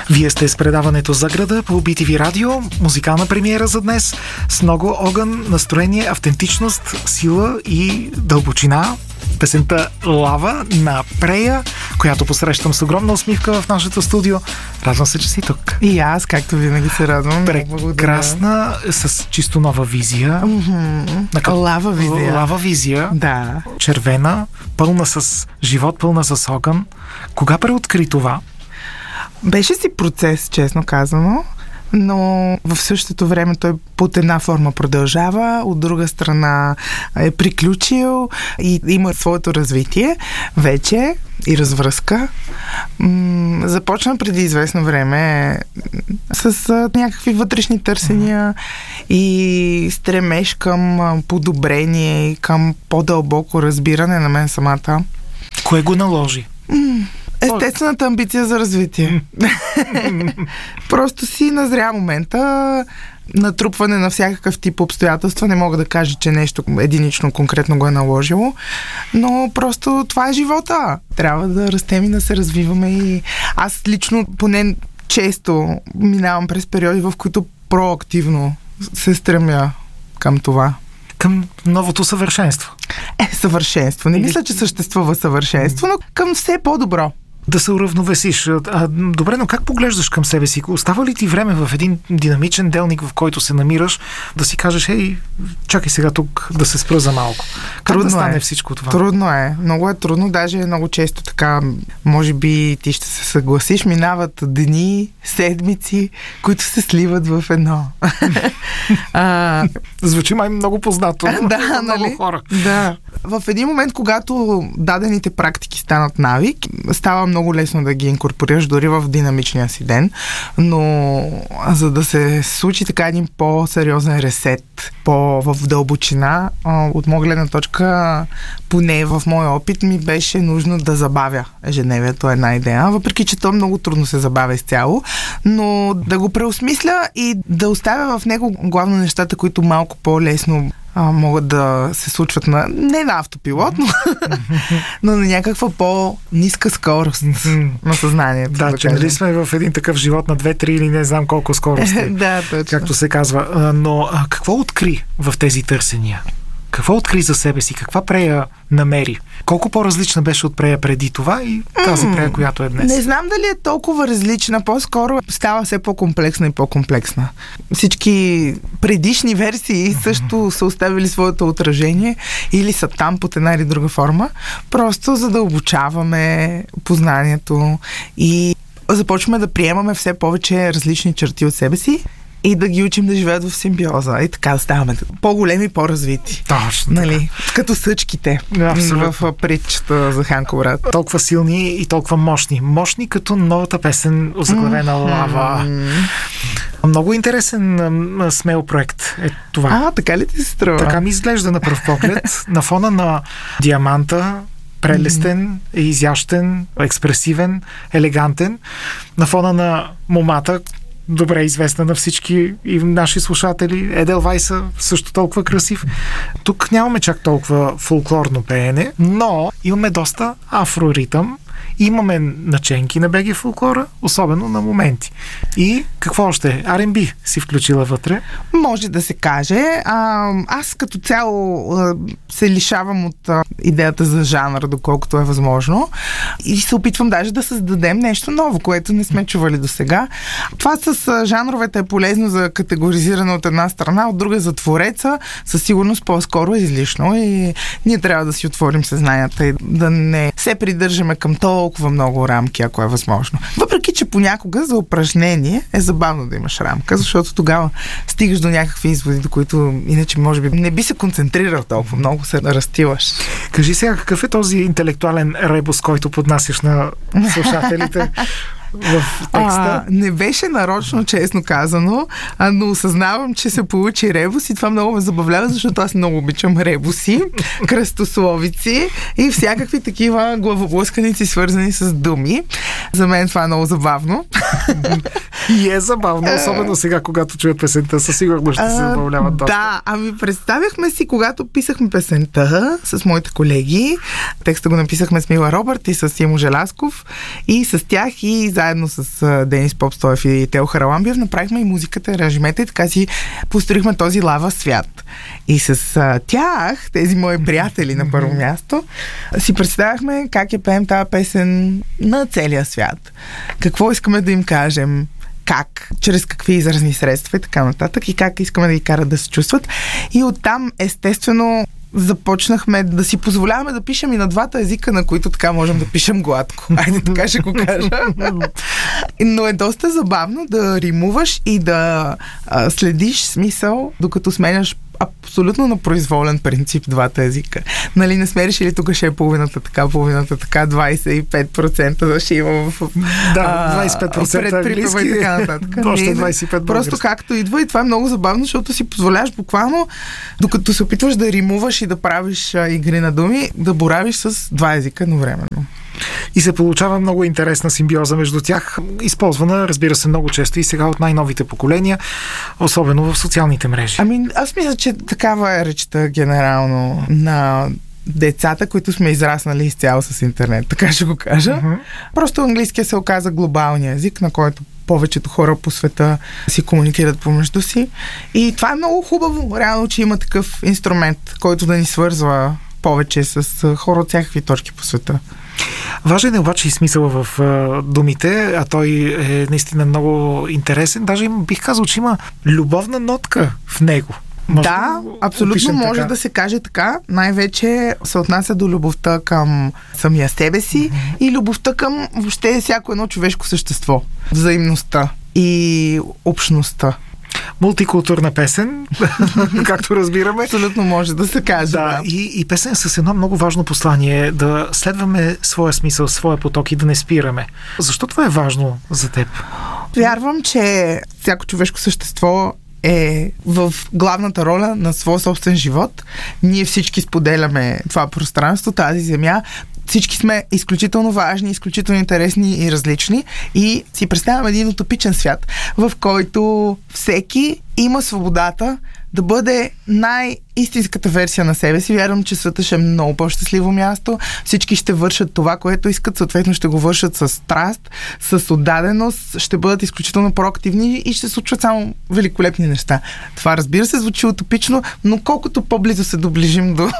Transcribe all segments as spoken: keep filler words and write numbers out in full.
Вие сте с предаването "За града" по Би Ти Ви Радио. Музикална премиера за днес с много огън, настроение, автентичност, сила и дълбочина. Песента "Лава" на Прея, която посрещам с огромна усмивка в нашето студио. Радвам се, че си тук. И аз, както винаги, се радвам. Прекрасна, с чисто нова визия. Mm-hmm. Къп... Лава визия. Лава визия. Да. Червена, пълна с живот, пълна с огън. Кога преоткри това? Беше си процес, честно казано, но в същото време той под една форма продължава, от друга страна е приключил и има своето развитие вече и развръзка. М- започна преди известно време с а, някакви вътрешни търсения и стремеж към а, подобрение и към по-дълбоко разбиране на мен самата. Кое го наложи? М- Естествената амбиция за развитие. Просто си назря момента, натрупване на всякакъв тип обстоятелства. Не мога да кажа, че нещо единично конкретно го е наложило, но просто това е живота. Трябва да растем и да се развиваме. И аз лично поне често минавам през периоди, в които проактивно се стремя към това. Към новото съвършенство. Е, съвършенство. Не мисля, че съществува съвършенство, но към все по-добро. Да се уравновесиш. А, добре, но как поглеждаш към себе си? Остава ли ти време в един динамичен делник, в който се намираш, да си кажеш, ей, чакай сега тук да се спра за малко? Как трудно да стане е. всичко това? Трудно е. Много е трудно. Даже много често така, може би ти ще се съгласиш, минават дни, седмици, които се сливат в едно. а... Звучи май много познато. Да, много нали? хора. Да. В един момент, когато дадените практики станат навик, става много лесно да ги инкорпорираш дори в динамичния си ден, но за да се случи така един по-сериозен ресет, по-в дълбочина, от моя гледна точка, поне в моя опит, ми беше нужно да забавя ежедневието, една идея, въпреки че то много трудно се забавя изцяло, но да го преосмисля и да оставя в него главно нещата, които малко по-лесно А, могат да се случват на, не на автопилот, но, но на някаква по-ниска скорост на съзнанието. Да, да че нали сме в един такъв живот на две-три или не знам колко скорости. Да, точно. Както се казва. Но а, какво откри в тези търсения? Какво откри за себе си? Каква Прея намери? Колко по-различна беше от Прея преди това и тази Прея, която е днес? Не знам дали е толкова различна. По-скоро става все по-комплексна и по-комплексна. Всички предишни версии също са оставили своето отражение или са там под една или друга форма. Просто за да обучаваме познанието и започваме да приемаме все повече различни черти от себе си и да ги учим да живеят в симбиоза. И така да ставаме по-големи и по-развити. Точно. Нали? Като съчките. Абсолютно. В притчата за Ханко брат. Толкова силни и толкова мощни. Мощни като новата песен "Озаглавена лава". Много интересен смел проект е това. А, така ли ти се струва? Така ми изглежда на пръв поглед. На фона на диаманта, прелестен, изящен, експресивен, елегантен. На фона на момата, добре известна на всички и наши слушатели, Еделвайса, също толкова красив. Тук нямаме чак толкова фолклорно пеене, но имаме доста афроритъм, имаме наченки на Б Г фолклора, особено на моменти. И какво още? Ар енд Би си включила вътре? Може да се каже. А, аз като цяло а, се лишавам от а, идеята за жанр, доколкото е възможно. И се опитвам даже да създадем нещо ново, което не сме чували до сега. Това с а, жанровете е полезно за категоризиране от една страна, от друга за твореца. Със сигурност по-скоро е излишно и ние трябва да си отворим съзнанията и да не се придържаме към толкова много рамки, ако е възможно. Въпреки че понякога за упражнение е забавно да имаш рамка, защото тогава стигаш до някакви изводи, до които иначе може би не би се концентрирал толкова много, се разтиваш. Кажи сега, какъв е този интелектуален ребус, който поднасяш на слушателите в текста? А, не беше нарочно, честно казано, а, но осъзнавам, че се получи ребус и това много ме забавлява, защото аз много обичам ребуси, кръстословици и всякакви такива главоблъсканици, свързани с думи. За мен това е много забавно. И е забавно, особено сега, когато чуят песента, със сигурност ще се забавляват доста. Да, ами представяхме си, когато писахме песента с моите колеги, текста го написахме с Мила Робърт и с Симо Желасков, и с тях, и заедно с Денис Попстоев и Тео Хараламбиев направихме и музиката, аранжимента, и така си построихме този лава свят. И с а, тях, тези мои приятели на първо място, си представяхме как я пеем тази песен на целия свят. Какво искаме да им кажем, как, чрез какви изразни средства и така нататък, и как искаме да ги карат да се чувстват. И оттам, естествено, започнахме да си позволяваме да пишем и на двата езика, на които така можем да пишем гладко. Айде, така ще го кажа. Но е доста забавно да римуваш и да а, следиш смисъл, докато сменяш абсолютно на произволен принцип двата езика. Нали, не сме решили тук ще е половината така, половината така, двайсет и пет процента да ще има в... Да, двайсет и пет процента английски и така нататък. Още двайсет и пет процента просто както идва, и това е много забавно, защото си позволяваш буквално, докато се опитваш да римуваш и да правиш а, игри на думи, да боравиш с два езика едновременно. И се получава много интересна симбиоза между тях, използвана, разбира се, много често и сега от най-новите поколения, особено в социалните мрежи. Ами, аз мисля, че такава е речта генерално на децата, които сме израснали изцяло с интернет, така ще го кажа. Uh-huh. Просто английския се оказа глобалния език, на който повечето хора по света си комуникират помежду си. И това е много хубаво, реално, че има такъв инструмент, който да ни свързва повече с хора от всякакви точки по света. Важен е обаче и смисъл в а, думите, а той е наистина много интересен. Даже им, бих казал, че има любовна нотка в него. Може да, да абсолютно може така да се каже така. Най-вече се отнася до любовта към самия себе си mm-hmm. и любовта към въобще всяко едно човешко същество. Взаимността и общността. Мултикултурна песен, както разбираме. Абсолютно може да се каже. Да, да. И, и песен с едно много важно послание, да следваме своя смисъл, своя поток и да не спираме. Защо това е важно за теб? Вярвам, че всяко човешко същество е в главната роля на своя собствен живот. Ние всички споделяме това пространство, тази земя. Всички сме изключително важни, изключително интересни и различни и си представям един утопичен свят, в който всеки има свободата да бъде най-истинската версия на себе си. Вярвам, че света ще е много по-щастливо място. Всички ще вършат това, което искат, съответно ще го вършат с страст, с отдаденост, ще бъдат изключително проактивни и ще се случват само великолепни неща. Това, разбира се, звучи утопично, но колкото по-близо се доближим до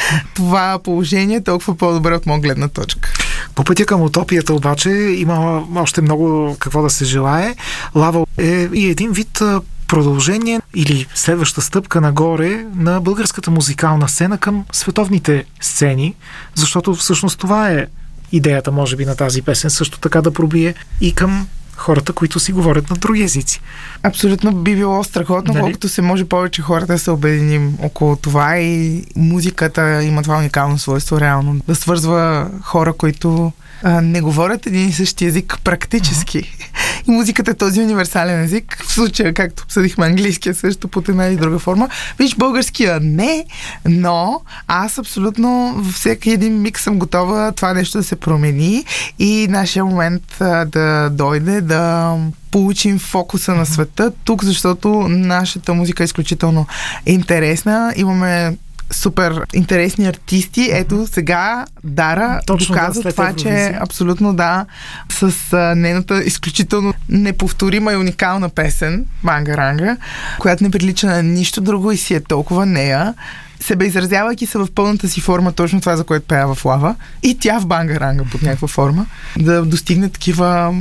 това положение, толкова по-добре от моя гледна точка. По пътя към утопията обаче има още много какво да се желае. Лава е и един вид продължение или следваща стъпка нагоре на българската музикална сцена към световните сцени, защото всъщност това е идеята, може би, на тази песен, също така да пробие и към хората, които си говорят на други езици. Абсолютно би било страхотно, нали? Колкото се може повече хората да се обединим около това и музиката има това уникално свойство, реално, да свързва хора, които а, не говорят един и същи език практически. Uh-huh. И музиката е този универсален език. В случая, както обсъдихме английския също под една или друга форма. Виж, българския не, но аз абсолютно във всеки един миг съм готова това нещо да се промени и нашия момент а, да дойде, да получим фокуса на света тук, защото нашата музика е изключително интересна. Имаме супер интересни артисти. Ето сега Дара точно доказва да, това, че абсолютно да, с а, нейната изключително неповторима и уникална песен Бангаранга, която не прилича на нищо друго и си е толкова нея, себеизразявайки се в пълната си форма, точно това, за което пея в Лава, и тя в Бангаранга под някаква форма, да достигне такива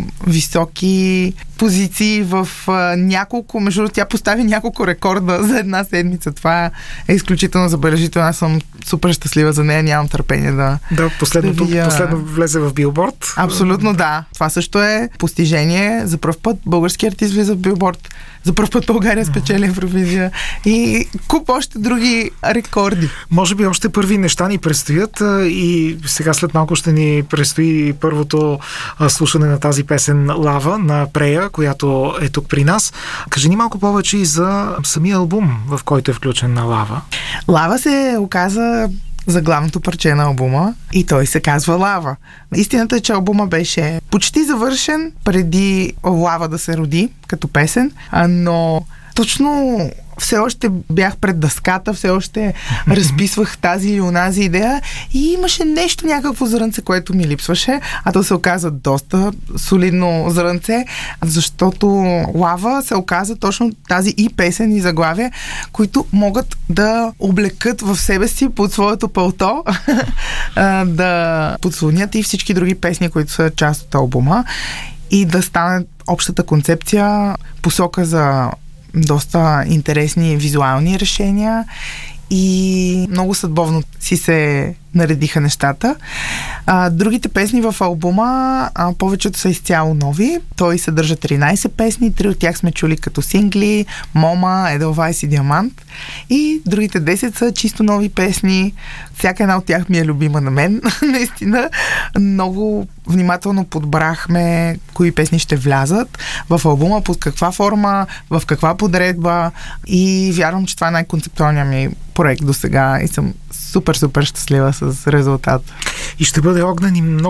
високи позиции в а, няколко, между другото, тя постави няколко рекорда за една седмица. Това е изключително забележително. Аз съм супер щастлива за нея, нямам търпение да Да, последното, да вия... последно влезе в Билборд. Абсолютно да. Това също е постижение. За пръв път български артист влиза в Билборд. За първ път България спечели Евровизия и куп още други рекорди. Може би още първи неща ни предстоят и сега след малко ще ни предстои първото слушане на тази песен Лава на Прея, която е тук при нас. Кажи ни малко повече и за самия албум, в който е включен на Лава. Лава се оказа за главното парче на албума и той се казва Лава. Истината е, че албума беше почти завършен преди Лава да се роди като песен, но точно все още бях пред дъската, все още разписвах тази или онази идея и имаше нещо, някакво зрънце, което ми липсваше, а то се оказа доста солидно зрънце, защото Лава се оказа точно тази и песен, и заглавие, които могат да облекат в себе си под своето пълто, да подслонят и всички други песни, които са част от албума и да стане общата концепция, посока за доста интересни визуални решения и много съдбовно си се наредиха нещата. А, другите песни в албума, а, повечето са изцяло нови. Той съдържа тринайсет песни, три от тях сме чули като сингли, Мома, Еделвайс и Диамант. И другите десет са чисто нови песни. Всяка една от тях ми е любима на мен. Наистина, много внимателно подбрахме кои песни ще влязат в албума, под каква форма, в каква подредба и вярвам, че това е най-концептуалният ми проект до сега и съм супер, супер щастлива с резултат. И ще бъде огнен и много